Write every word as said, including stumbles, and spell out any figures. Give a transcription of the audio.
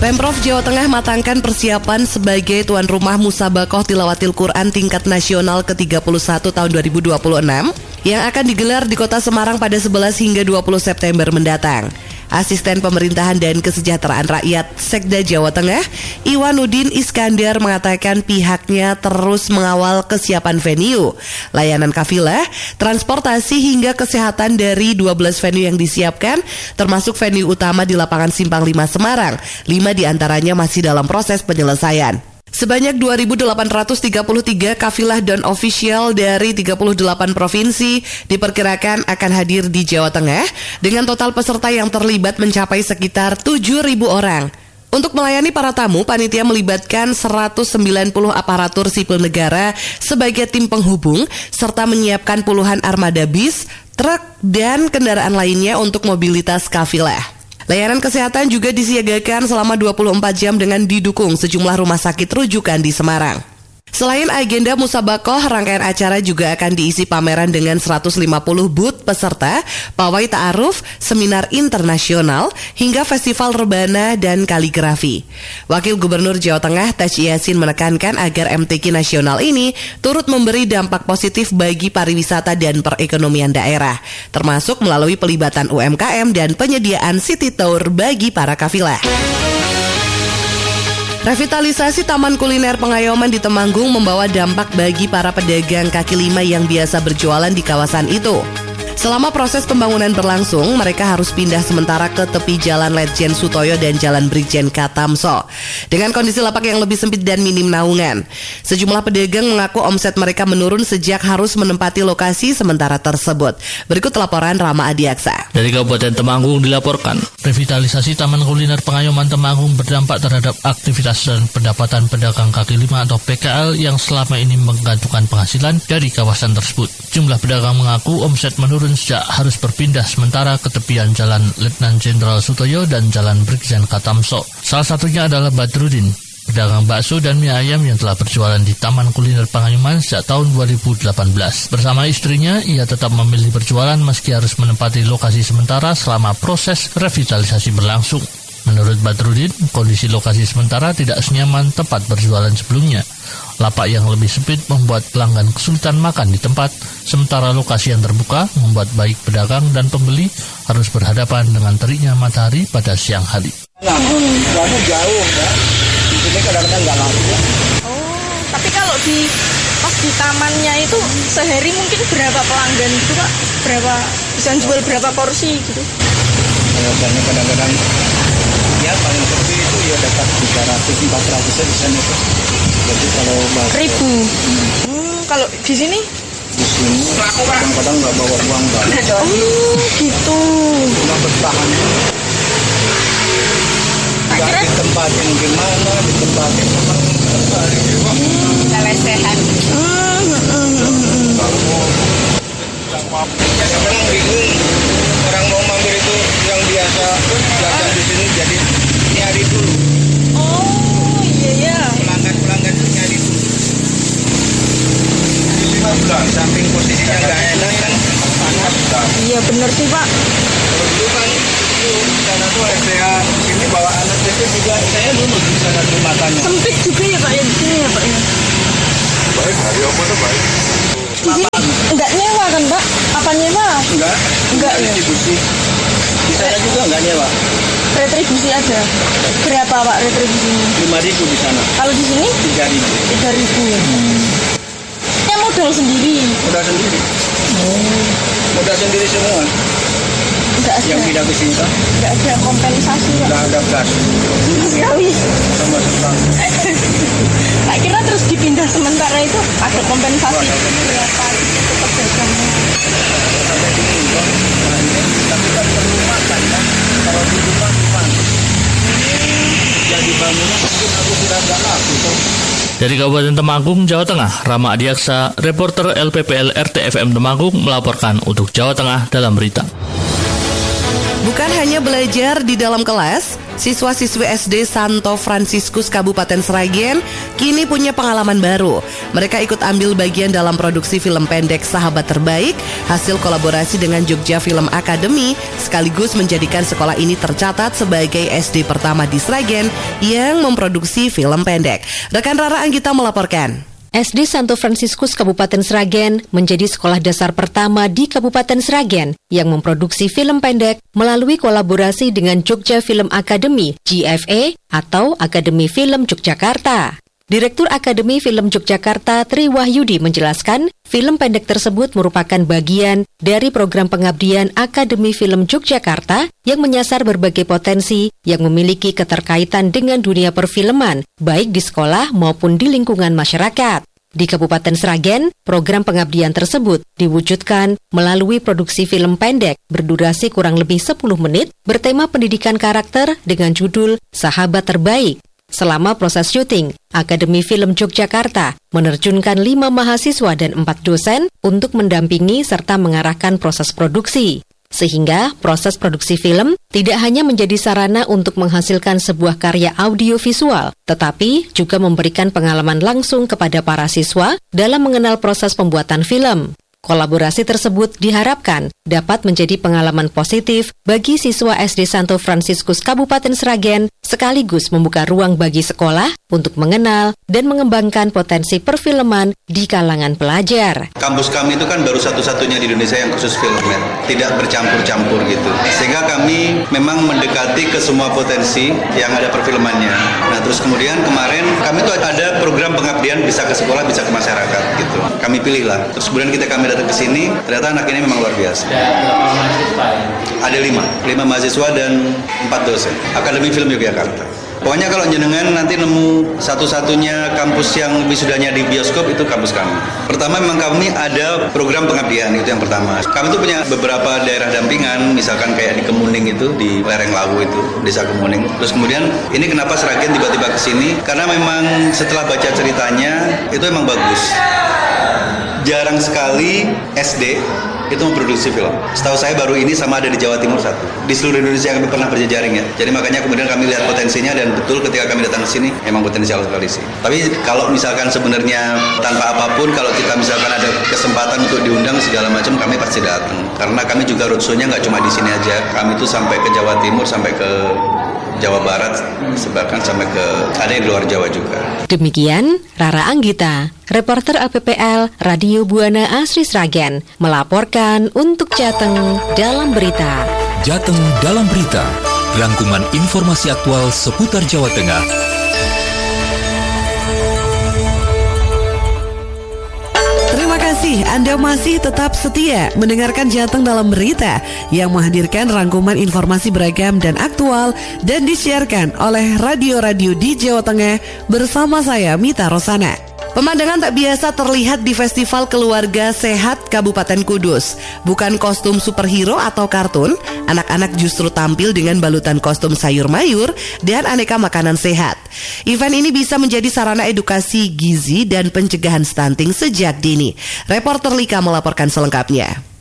Pemprov Jawa Tengah matangkan persiapan sebagai tuan rumah Musabaqah Tilawatil Quran tingkat nasional ke tiga puluh satu tahun dua ribu dua puluh enam yang akan digelar di Kota Semarang pada sebelas hingga dua puluh September mendatang. Asisten Pemerintahan dan Kesejahteraan Rakyat Sekda Jawa Tengah, Iwanuddin Iskandar mengatakan pihaknya terus mengawal kesiapan venue, layanan kafilah, transportasi hingga kesehatan dari dua belas venue yang disiapkan, termasuk venue utama di lapangan Simpang lima Semarang. Lima diantaranya masih dalam proses penyelesaian. Sebanyak dua ribu delapan ratus tiga puluh tiga kafilah dan ofisial dari tiga puluh delapan provinsi diperkirakan akan hadir di Jawa Tengah dengan total peserta yang terlibat mencapai sekitar tujuh ribu orang. Untuk melayani para tamu, panitia melibatkan seratus sembilan puluh aparatur sipil negara sebagai tim penghubung serta menyiapkan puluhan armada bis, truk, dan kendaraan lainnya untuk mobilitas kafilah. Layanan kesehatan juga disiagakan selama dua puluh empat jam dengan didukung sejumlah rumah sakit rujukan di Semarang. Selain agenda Musabaqah, rangkaian acara juga akan diisi pameran dengan seratus lima puluh booth peserta, pawai ta'aruf, seminar internasional, hingga festival rebana dan kaligrafi. Wakil Gubernur Jawa Tengah Taji Yasin menekankan agar M T Q nasional ini turut memberi dampak positif bagi pariwisata dan perekonomian daerah, termasuk melalui pelibatan U M K M dan penyediaan city tour bagi para kafilah. Revitalisasi Taman Kuliner Pengayoman di Temanggung membawa dampak bagi para pedagang kaki lima yang biasa berjualan di kawasan itu. Selama proses pembangunan berlangsung, mereka harus pindah sementara ke tepi Jalan Letjen Sutoyo dan Jalan Brigjen Katamso dengan kondisi lapak yang lebih sempit dan minim naungan. Sejumlah pedagang mengaku omset mereka menurun sejak harus menempati lokasi sementara tersebut. Berikut laporan Rama Adiaksa. Dari Kabupaten Temanggung dilaporkan, revitalisasi Taman Kuliner Pengayoman Temanggung berdampak terhadap aktivitas dan pendapatan pedagang kaki lima atau P K L yang selama ini menggantungkan penghasilan dari kawasan tersebut. Jumlah pedagang mengaku omset menurun sejak harus berpindah sementara ke tepian Jalan Letnan Jenderal Sutoyo dan Jalan Brigjen Katamso. Salah satunya adalah Badrudin, pedagang bakso dan mie ayam yang telah berjualan di Taman Kuliner Pengayoman sejak tahun dua ribu delapan belas. Bersama istrinya, ia tetap memilih berjualan meski harus menempati lokasi sementara selama proses revitalisasi berlangsung. Menurut Badrudin, kondisi lokasi sementara tidak senyaman tempat berjualan sebelumnya. Lapak yang lebih sempit membuat pelanggan kesulitan makan di tempat, sementara lokasi yang terbuka membuat baik pedagang dan pembeli harus berhadapan dengan teriknya matahari pada siang hari. Nah, warna jauh ya. Di sini kadang-kadang nggak laku. Oh, tapi kalau di pas di tamannya itu sehari mungkin berapa pelanggan gitu Pak? Berapa bisa jual berapa porsi gitu? Biasanya kadang-kadang ya paling sepi itu ya dapat tiga ratus empat ratus di sana itu. Jadi kalau bahasa ribu. Hmm. hmm, kalau di sini? Di sini kadang-kadang nggak bawa uang banyak. Oh, gitu. Cuma bertahan. Nggak ditempatin gimana, ditempatin memang tertarik. Lelesehan. Kadang-kadang bingung orang mau mampir itu yang biasa jajan di sini jadi nyari dulu. Oh iya ya. Pelanggan-pelanggan itu nyari dulu. lima bulan. Samping posisinya nggak enak kan panas. Iya benar sih Pak. Kalau dulu kan itu di sana tuh S D A sini bawa anak itu juga saya dulu di sana tuh matanya. Sempit juga ya Pak ya di sini ya Pak ya. Baik, hari apa tuh baik? Di sini enggak nyewa kan Pak? Apa nyewa? Enggak. Enggak ya. Distribusi. Di sana juga enggak nyewa. Retribusi ada. Berapa Pak retribusinya? lima ribu di sana. Kalau di sini? tiga ribu. tiga ribu. Hmm. Ya modal sendiri. Modal sendiri. Oh. Modal sendiri semua. Enggak ada. Yang pindah ke sini kan? Enggak ada kompensasi Pak. Enggak ada gas. Sekali. Sama sekali. Tak kira terus dipindah sementara itu ada kompensasi berapa gitu pedagangnya. Sampai sini enggak. Tapi kan perlu makan kan. Kalau di rumah gimana? Jadi bangunnya mungkin aku sudah enggak laku tuh. Dari Kabupaten Temanggung, Jawa Tengah, Rama Adiaksa, reporter L P P L R T F M Temanggung melaporkan untuk Jawa Tengah dalam berita. Bukan hanya belajar di dalam kelas, siswa-siswi S D Santo Fransiskus Kabupaten Sragen kini punya pengalaman baru. Mereka ikut ambil bagian dalam produksi film pendek Sahabat Terbaik, hasil kolaborasi dengan Jogja Film Academy, sekaligus menjadikan sekolah ini tercatat sebagai S D pertama di Sragen yang memproduksi film pendek. Rekan Rara Anggita melaporkan. S D Santo Fransiskus Kabupaten Sragen menjadi sekolah dasar pertama di Kabupaten Sragen yang memproduksi film pendek melalui kolaborasi dengan Jogja Film Academy J F A atau Akademi Film Yogyakarta. Direktur Akademi Film Yogyakarta Tri Wahyudi menjelaskan, film pendek tersebut merupakan bagian dari program pengabdian Akademi Film Yogyakarta yang menyasar berbagai potensi yang memiliki keterkaitan dengan dunia perfilman, baik di sekolah maupun di lingkungan masyarakat. Di Kabupaten Sragen, program pengabdian tersebut diwujudkan melalui produksi film pendek berdurasi kurang lebih sepuluh menit bertema pendidikan karakter dengan judul Sahabat Terbaik. Selama proses syuting, Akademi Film Yogyakarta menerjunkan lima mahasiswa dan empat dosen untuk mendampingi serta mengarahkan proses produksi. Sehingga proses produksi film tidak hanya menjadi sarana untuk menghasilkan sebuah karya audiovisual, tetapi juga memberikan pengalaman langsung kepada para siswa dalam mengenal proses pembuatan film. Kolaborasi tersebut diharapkan dapat menjadi pengalaman positif bagi siswa S D Santo Fransiskus Kabupaten Sragen, sekaligus membuka ruang bagi sekolah untuk mengenal dan mengembangkan potensi perfilman di kalangan pelajar. Kampus kami itu kan baru satu-satunya di Indonesia yang khusus film, ya. Tidak bercampur-campur gitu. Sehingga kami memang mendekati ke semua potensi yang ada perfilmannya. Nah terus kemudian kemarin kami tuh ada program pengabdian bisa ke sekolah, bisa ke masyarakat gitu. Kami pilih lah. Terus kemudian kita kami datang ke sini, ternyata anak ini memang luar biasa. Ada lima, lima mahasiswa dan empat dosen. Akademi Film Yogyakarta. Pokoknya kalau jenengan nanti nemu satu-satunya kampus yang wisudanya di bioskop, itu kampus kami. Pertama memang kami ada program pengabdian, itu yang pertama. Kami tuh punya beberapa daerah dampingan, misalkan kayak di Kemuning itu, di lereng Lawu itu, desa Kemuning. Terus kemudian ini kenapa Sragen tiba-tiba ke sini? Karena memang setelah baca ceritanya, itu memang bagus. Jarang sekali S D itu memproduksi film. Setahu saya baru ini sama ada di Jawa Timur satu. Di seluruh Indonesia kami pernah berjejaring ya. Jadi makanya kemudian kami lihat potensinya dan betul ketika kami datang ke sini memang potensial sekali sih. Tapi kalau misalkan sebenarnya tanpa apapun, kalau kita misalkan ada kesempatan untuk diundang segala macam, kami pasti datang. Karena kami juga roadshow-nya nggak cuma di sini aja. Kami itu sampai ke Jawa Timur, sampai ke Jawa Barat, bahkan sampai ke ada di luar Jawa juga. Demikian Rara Anggita, reporter A P P L Radio Buana Asri Sragen, melaporkan untuk Jateng Dalam Berita. Jateng Dalam Berita, rangkuman informasi aktual seputar Jawa Tengah. Terima kasih Anda masih tetap setia mendengarkan Jateng Dalam Berita yang menghadirkan rangkuman informasi beragam dan aktual dan disiarkan oleh radio-radio di Jawa Tengah bersama saya Mita Rosana. Pemandangan tak biasa terlihat di Festival Keluarga Sehat Kabupaten Kudus. Bukan kostum superhero atau kartun, anak-anak justru tampil dengan balutan kostum sayur mayur dan aneka makanan sehat. Event ini bisa menjadi sarana edukasi gizi dan pencegahan stunting sejak dini. Reporter Lika melaporkan selengkapnya.